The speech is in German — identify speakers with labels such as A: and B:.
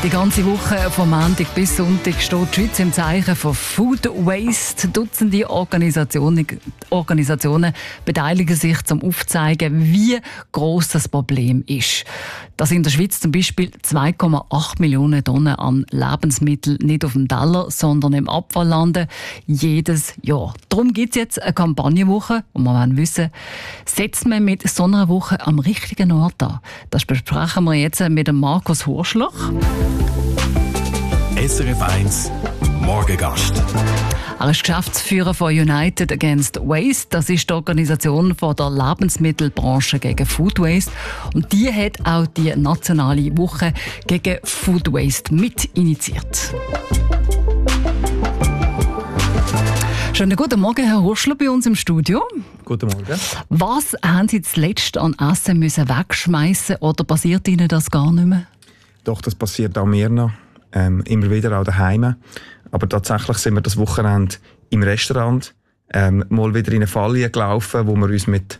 A: Die ganze Woche von Montag bis Sonntag steht die Schweiz im Zeichen von Food Waste. Dutzende Organisationen beteiligen sich, um aufzuzeigen, wie gross das Problem ist. Dass in der Schweiz zum Beispiel 2,8 Millionen Tonnen an Lebensmitteln nicht auf dem Teller, sondern im Abfall landen, jedes Jahr. Darum gibt es jetzt eine Kampagnenwoche und wir wollen wissen, setzt man mit so einer Woche am richtigen Ort an? Das besprechen wir jetzt mit dem Markus Hurschler.
B: SRF 1 Morgengast.
A: Er ist Geschäftsführer von United Against Waste. Das ist die Organisation von der Lebensmittelbranche gegen Food Waste. Und die hat auch die nationale Woche gegen Food Waste mit initiiert. Schönen guten Morgen, Herr Hurschler, bei uns im Studio.
C: Guten Morgen.
A: Was haben Sie zuletzt an Essen müssen wegschmeißen oder passiert Ihnen das gar nicht mehr?
C: Doch, das passiert auch mir noch. Immer wieder auch daheim. Aber tatsächlich sind wir das Wochenende im Restaurant mal wieder in eine Falle gelaufen, wo wir uns mit